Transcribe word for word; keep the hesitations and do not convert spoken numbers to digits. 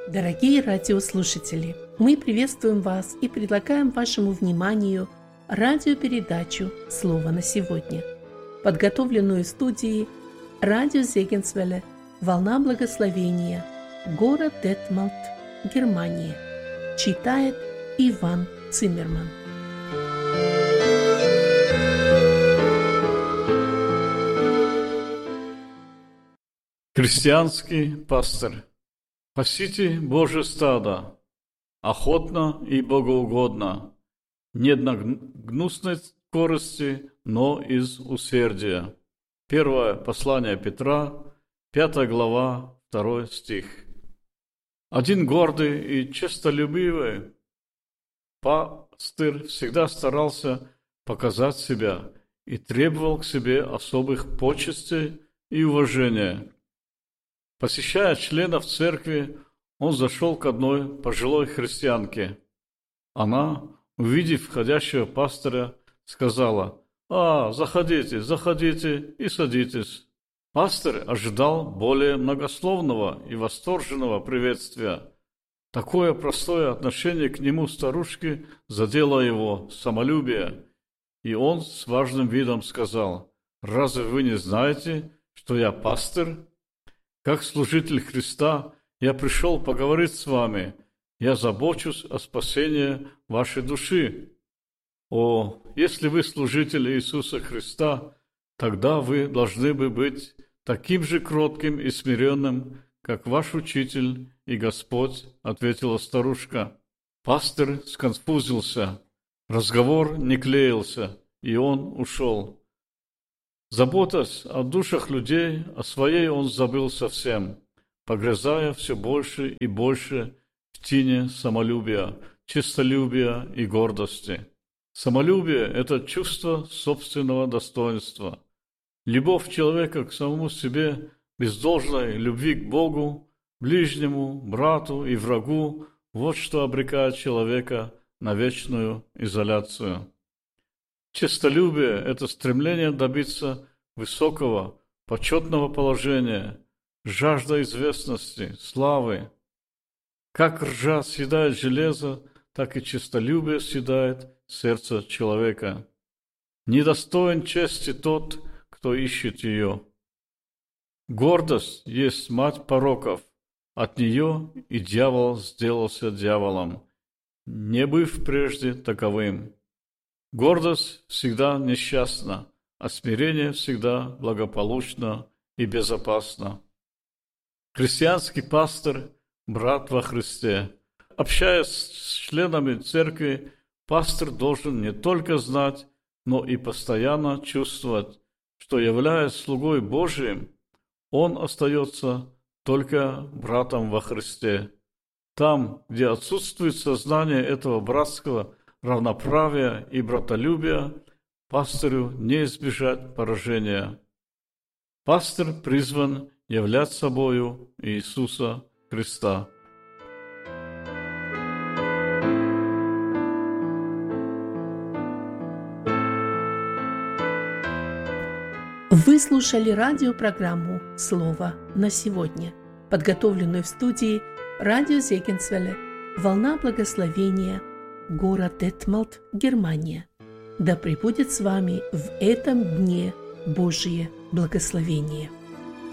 Дорогие радиослушатели, мы приветствуем вас и предлагаем вашему вниманию радиопередачу «Слово на сегодня», подготовленную студией радио Зегенсвелле «Волна благословения», город Детмалт, Германия. Читает Иван Циммерман. Христианский пастырь. Пасите Божие стадо, охотно и богоугодно, не на гнусной скорости, но из усердия. Первое послание Петра, пятая глава, второй стих. Один гордый и честолюбивый пастырь всегда старался показать себя и требовал к себе особых почестей и уважения. Посещая членов церкви, он зашел к одной пожилой христианке. Она, увидев входящего пастыря, сказала: «А, заходите, заходите и садитесь». Пастырь ожидал более многословного и восторженного приветствия. Такое простое отношение к нему старушки задело его самолюбие, и он с важным видом сказал: «Разве вы не знаете, что я пастырь? Как служитель Христа я пришел поговорить с вами. Я забочусь о спасении вашей души. О, если вы служитель Иисуса Христа, тогда вы должны бы быть таким же кротким и смиренным, как ваш учитель и Господь», — ответила старушка. Пастырь сконфузился, разговор не клеился, и он ушел. Заботясь о душах людей, о своей он забыл совсем, погрязая все больше и больше в тине самолюбия, честолюбия и гордости. Самолюбие – это чувство собственного достоинства. Любовь человека к самому себе без должной любви к Богу, ближнему, брату и врагу – вот что обрекает человека на вечную изоляцию. Честолюбие – это стремление добиться высокого, почетного положения, жажда известности, славы. Как ржа съедает железо, так и честолюбие съедает сердце человека. Недостоин чести тот, кто ищет ее. Гордость есть мать пороков, от нее и дьявол сделался дьяволом, не быв прежде таковым. Гордость всегда несчастна, а смирение всегда благополучно и безопасно. Христианский пастырь – брат во Христе. Общаясь с членами церкви, пастырь должен не только знать, но и постоянно чувствовать, что, являясь слугой Божиим, он остается только братом во Христе. Там, где отсутствует сознание этого братского равноправия и братолюбия, пастырю не избежать поражения. Пастырь призван являть собою Иисуса Христа. Вы слушали радиопрограмму «Слово на сегодня», подготовленную в студии радио Зегенсвелле «Волна благословения», город Детмалт, Германия. Да пребудет с вами в этом дне Божие благословение.